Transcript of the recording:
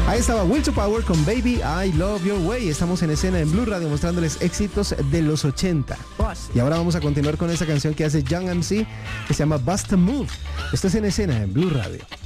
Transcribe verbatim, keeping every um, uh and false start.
Ahí estaba Will to Power con Baby I Love Your Way. Estamos en escena en Blue Radio mostrándoles éxitos de los ochenta. Y ahora vamos a continuar con esa canción que hace Young M C que se llama Bust a Move. Esto es en escena en Blue Radio.